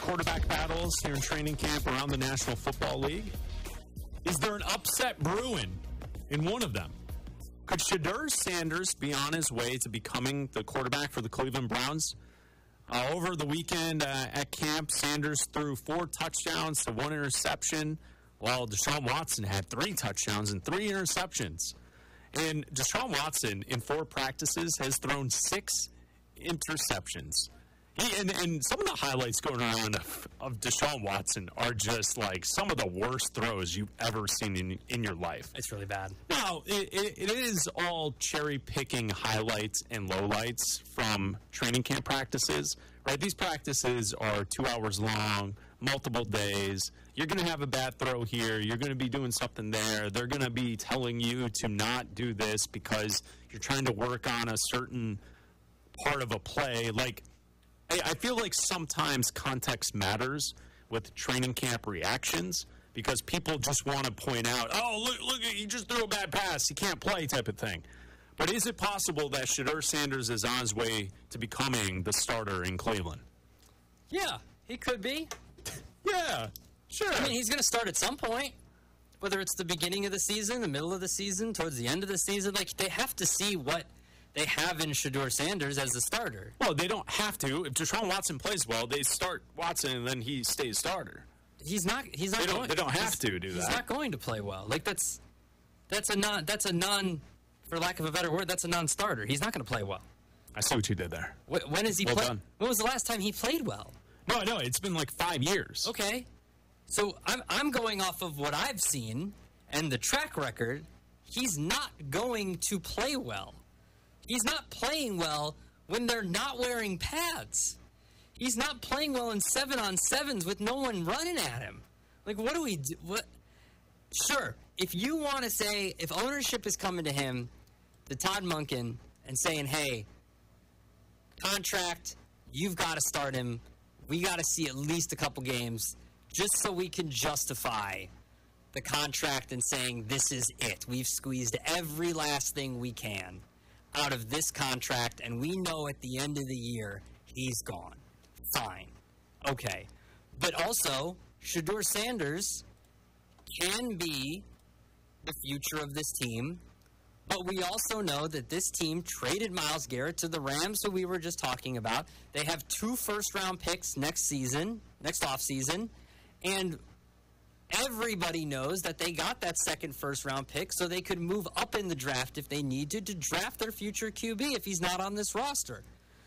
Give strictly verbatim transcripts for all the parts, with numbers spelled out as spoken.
quarterback battles here in training camp around the National Football League. Is there an upset brewing in one of them? Could Shedeur Sanders be on his way to becoming the quarterback for the Cleveland Browns? Uh, over the weekend uh, at camp, Sanders threw four touchdowns to one interception, while Deshaun Watson had three touchdowns and three interceptions. And Deshaun Watson, in four practices, has thrown six interceptions. He, and, and some of the highlights going around of, of Deshaun Watson are just like some of the worst throws you've ever seen in, in your life. It's really bad. Now, it, it, it is all cherry-picking highlights and lowlights from training camp practices, right? These practices are two hours long, multiple days. You're going to have a bad throw here. You're going to be doing something there. They're going to be telling you to not do this because you're trying to work on a certain part of a play. Like, I feel like sometimes context matters with training camp reactions because people just want to point out, oh, look, look, he just threw a bad pass. He can't play type of thing. But is it possible that Shedeur Sanders is on his way to becoming the starter in Cleveland? Yeah, he could be. Yeah, sure. I mean, he's going to start at some point, whether it's the beginning of the season, the middle of the season, towards the end of the season. Like, they have to see what they have in Shedeur Sanders as the starter. Well, they don't have to. If Deshaun Watson plays well, they start Watson and then he stays starter. He's not. He's not. They don't. Going, they don't have to do he's that. He's not going to play well. Like that's that's a non. That's a non. For lack of a better word, that's a non-starter. He's not going to play well. I see what you did there. Wh- when is he well play? done. When was the last time he played well? No, no, it's been like five years. Okay, so I'm I'm going off of what I've seen and the track record. He's not going to play well. He's not playing well when they're not wearing pads. He's not playing well in seven-on-sevens with no one running at him. Like, what do we do? What? Sure, if you want to say, if ownership is coming to him, the Todd Monken, and saying, hey, contract, you've got to start him. We got to see at least a couple games just so we can justify the contract and saying this is it. We've squeezed every last thing we can out of this contract, and we know at the end of the year he's gone. Fine. Okay. But also, Shedeur Sanders can be the future of this team, but we also know that this team traded Myles Garrett to the Rams, who we were just talking about. They have two first-round picks next season, next offseason, and everybody knows that they got that second first-round pick so they could move up in the draft if they need to to draft their future Q B if he's not on this roster.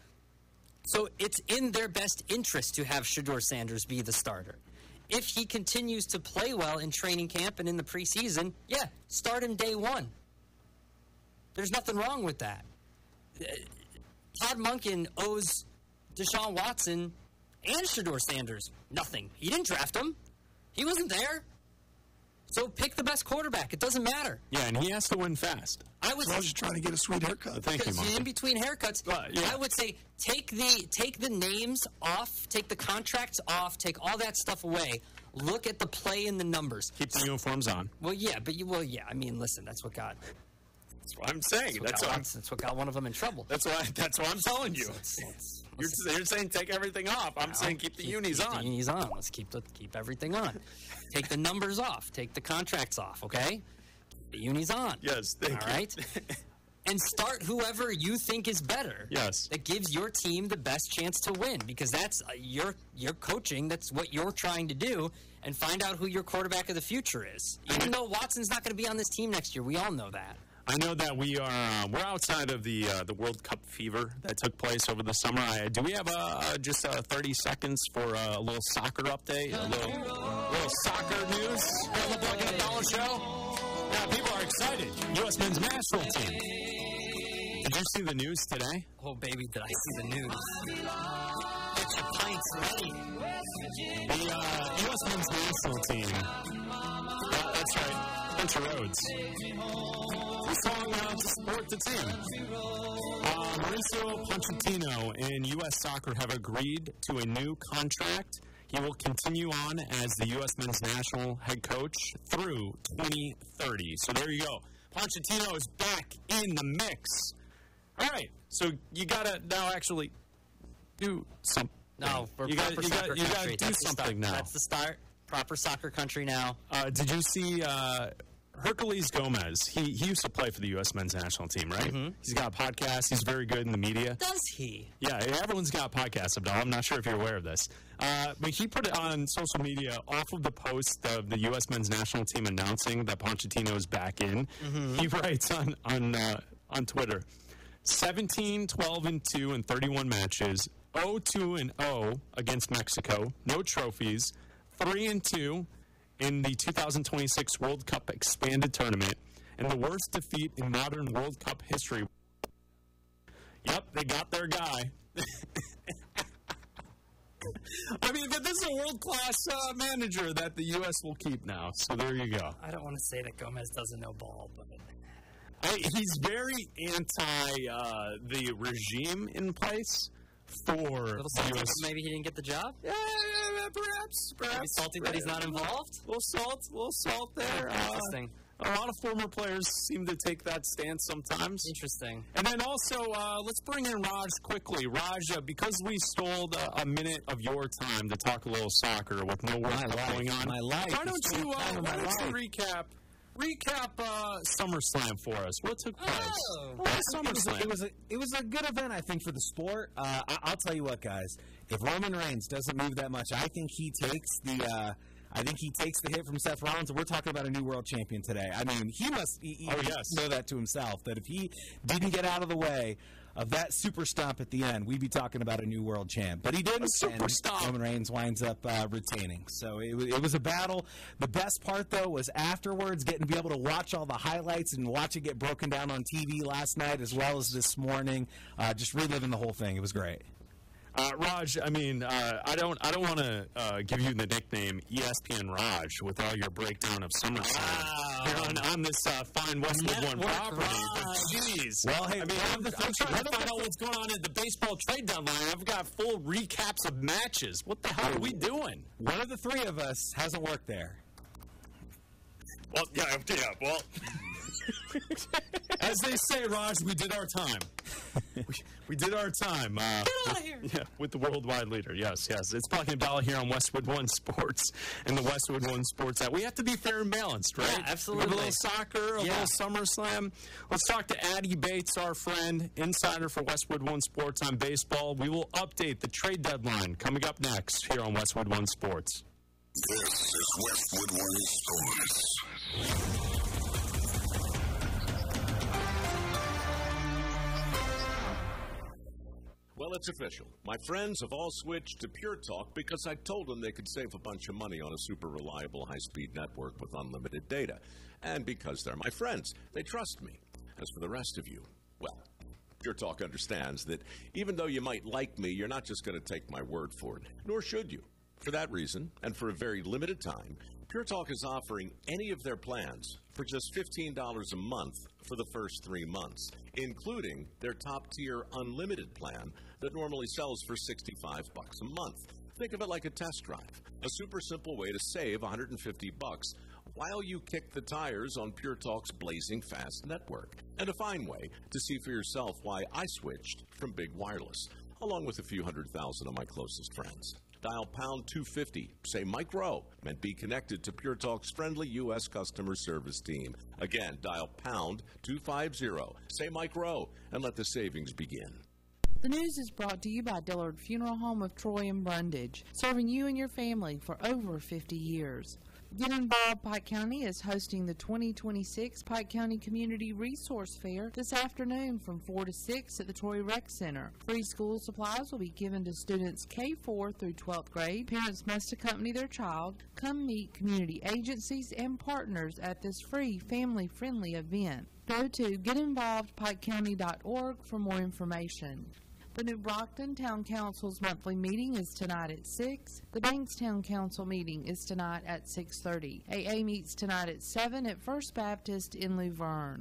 So it's in their best interest to have Shedeur Sanders be the starter. If he continues to play well in training camp and in the preseason, yeah, start him day one. There's nothing wrong with that. Todd Monken owes Deshaun Watson and Shedeur Sanders nothing. He didn't draft him. He wasn't there. So pick the best quarterback. It doesn't matter. Yeah, and he has to win fast. I would as long as you're trying to get a sweet haircut. Thank you, Mark. In between haircuts, uh, yeah. I would say take the take the names off, take the contracts off, take all that stuff away. Look at the play and the numbers. Keep the uniforms on. Well, yeah, but you well, yeah. I mean, listen, that's what got. That's what I'm saying. That's what, That's got, what I'm, that's what got one of them in trouble. that's what that's what I'm telling you. Let's- let's- You're, you're saying take everything off. I'm saying keep the unis keep on. The unis on. Let's keep the keep everything on. Take the numbers off. Take the contracts off. Okay. Keep the unis on. Yes, thank All you. right. And start whoever you think is better. Yes. That gives your team the best chance to win, because that's uh, your your coaching. That's what you're trying to do, and find out who your quarterback of the future is. Even though Watson's not going to be on this team next year, we all know that. I know that we are uh, we're outside of the uh, the World Cup fever that took place over the summer. I, do we have uh, uh, just uh, thirty seconds for uh, a little soccer update, a little little soccer news? Does it look like a dollar show? Yeah, people are excited. U S men's national team. Did you see the news today? Oh baby, did I see the news? Get your pints ready. The uh, U S men's national team. Yeah, that's right. Spencer Rhodes. A song uh, to support the team. Uh, Mauricio Pochettino and U S Soccer have agreed to a new contract. He will continue on as the U S men's national head coach through twenty thirty. So there you go. Pochettino is back in the mix. All right. So you got to now actually do some No, we're You proper got you got soccer you got country. to do That's the something start. now. That's the start. Proper soccer country now. Uh, did you see uh, Hercules Gomez? He he used to play for the U S men's national team, right? Mm-hmm. He's got a podcast. He's very good in the media. Does he? Yeah, everyone's got podcasts, Abdul. I'm not sure if you're aware of this. Uh, but he put it on social media off of the post of the U S men's national team announcing that Pochettino is back in. Mm-hmm. He writes on, on, uh, on Twitter, seventeen, twelve, and two in thirty-one matches, oh two and oh against Mexico, no trophies, three and two in the two thousand twenty-six World Cup expanded tournament, and the worst defeat in modern World Cup history. Yep, they got their guy. I mean, but this is a world-class uh, manager that the U S will keep now, so there you go. I don't want to say that Gomez doesn't know ball, but I, he's very anti uh, the regime in place for little the salty, U S. maybe he didn't get the job. Yeah, yeah, yeah, perhaps, perhaps. Maybe salty that he's not involved. A little salt, a little salt there. Uh, Interesting. a lot of former players seem to take that stance sometimes. Interesting. And then also, uh, let's bring in Raj quickly. Raj, uh, because we stole uh, a minute of your time to talk a little soccer with no World Cup going on, my life. why don't you, uh, Time of why my don't you life. recap recap uh, SummerSlam for us? What took place? Oh. What was It was, SummerSlam? it was a it was a good event, I think, for the sport. Uh, I, I'll tell you what, guys. If Roman Reigns doesn't move that much, I think he takes the. Uh, I think he takes the hit from Seth Rollins, and we're talking about a new world champion today. I mean, he must he, he Oh, yes. know that to himself, that if he didn't get out of the way of that super stomp at the end, we'd be talking about a new world champ. But he didn't, A super and stomp. Roman Reigns winds up uh, retaining. So it, wa- it was a battle. The best part, though, was afterwards getting to be able to watch all the highlights and watch it get broken down on T V last night as well as this morning. Uh, just reliving the whole thing. It was great. Uh, Raj, I mean, uh, I don't, I don't want to uh, give you the nickname E S P N Raj with all your breakdown of SummerSlam Wow. here on, on this uh, fine Westwood One Network property. But Raj. Jeez, Well, hey, I mean, one I'm, of the I'm things- trying one to of the find out what's going on at the baseball trade deadline. I've got full recaps of matches. What the hell are we doing? One of the three of us hasn't worked there. Well, yeah, yeah, well. As they say, Raj, we did our time. we, we did our time. Uh, Get out of here. Yeah, with the worldwide leader. Yes, yes. It's Buck and Bella here on Westwood One Sports and the Westwood One Sports app. We have to be fair and balanced, right? Yeah, absolutely. A little soccer, a Yeah. little SummerSlam. Let's talk to Addy Bates, our friend, insider for Westwood One Sports on baseball. We will update the trade deadline coming up next here on Westwood One Sports. This is Westwood One Sports. Well, it's official. My friends have all switched to Pure Talk because I told them they could save a bunch of money on a super reliable high-speed network with unlimited data. And because they're my friends, they trust me. As for the rest of you, well, Pure Talk understands that even though you might like me, you're not just going to take my word for it, nor should you. For that reason, and for a very limited time, Pure Talk is offering any of their plans for just fifteen dollars a month for the first three months, including their top-tier unlimited plan that normally sells for sixty-five bucks a month. Think of it like a test drive, a super simple way to save one hundred fifty bucks while you kick the tires on Pure Talk's blazing fast network, and a fine way to see for yourself why I switched from Big Wireless, along with a few hundred thousand of my closest friends. Dial pound two fifty, say Mike Rowe, and be connected to Pure Talk's friendly U S customer service team. Again, dial pound two fifty, say Mike Rowe, and let the savings begin. The news is brought to you by Dillard Funeral Home of Troy and Brundage, serving you and your family for over fifty years. Get involved. Pike County is hosting the twenty twenty-six Pike County Community Resource Fair this afternoon from four to six at the Troy Rec Center. Free school supplies will be given to students K four through twelfth grade. Parents must accompany their child. Come meet community agencies and partners at this free, family-friendly event. Go to get involved pike county dot org for more information. The New Brockton Town Council's monthly meeting is tonight at six. The Bankstown Council meeting is tonight at six thirty. A A meets tonight at seven at First Baptist in Luverne.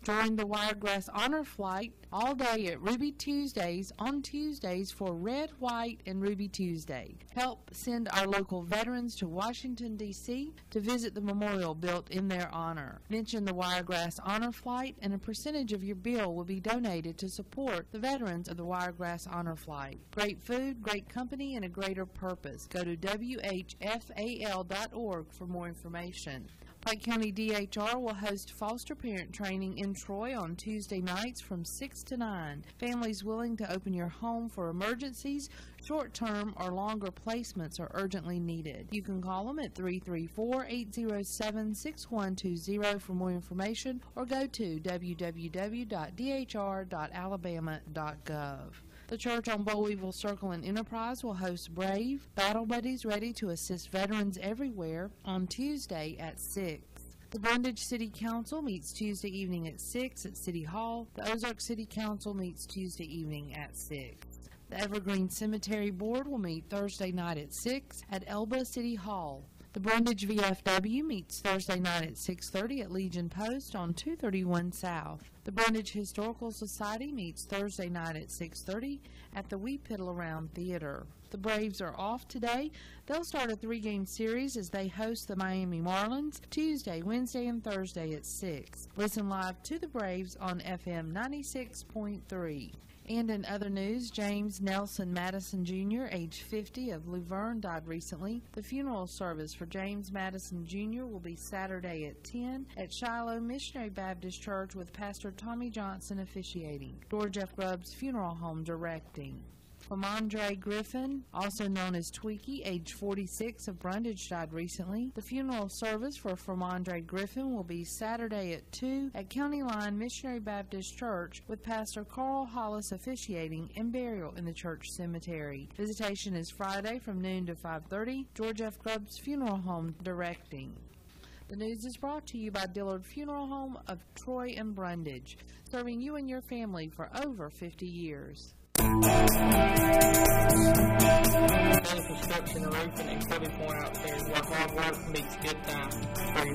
Join the Wiregrass Honor Flight all day at Ruby Tuesdays on Tuesdays for Red, White, and Ruby Tuesday. Help send our local veterans to Washington, D C to visit the memorial built in their honor. Mention the Wiregrass Honor Flight and a percentage of your bill will be donated to support the veterans of the Wiregrass Honor Flight. Great food, great company, and a greater purpose. Go to W H F A L dot org for more information. Pike County D H R will host foster parent training in Troy on Tuesday nights from six to nine. Families willing to open your home for emergencies, short-term, or longer placements are urgently needed. You can call them at three three four, eight zero seven, six one two zero for more information or go to w w w dot d h r dot alabama dot gov. The church on Bollweevil Circle and Enterprise will host Brave, Battle Buddies ready to assist veterans everywhere on Tuesday at six. The Brundage City Council meets Tuesday evening at six at City Hall. The Ozark City Council meets Tuesday evening at six. The Evergreen Cemetery Board will meet Thursday night at six at Elba City Hall. The Brundage V F W meets Thursday night at six thirty at Legion Post on two thirty-one South. The Brundage Historical Society meets Thursday night at six thirty at the We Piddle Around Theater. The Braves are off today. They'll start a three-game series as they host the Miami Marlins Tuesday, Wednesday, and Thursday at six. Listen live to the Braves on F M ninety-six point three. And in other news, James Nelson Madison Junior, age fifty, of Luverne, died recently. The funeral service for James Madison Junior will be Saturday at ten at Shiloh Missionary Baptist Church with Pastor Tommy Johnson officiating. George F. Grubbs Funeral Home directing. Flamondre Griffin, also known as Tweaky, age forty-six, of Brundage, died recently. The funeral service for Flamondre Griffin will be Saturday at two at County Line Missionary Baptist Church with Pastor Carl Hollis officiating and burial in the church cemetery. Visitation is Friday from noon to five thirty. George F. Grubbs Funeral Home directing. The news is brought to you by Dillard Funeral Home of Troy and Brundage, serving you and your family for over fifty years. Construction and roofing and twenty-four out there where hard work meets good time. For your